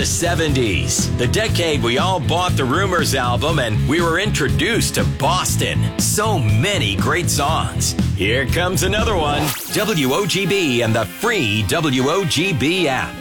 The 70s, the decade we all bought the Rumors album and we were introduced to Boston. So many great songs. Here comes another one. WOGB and the free WOGB app.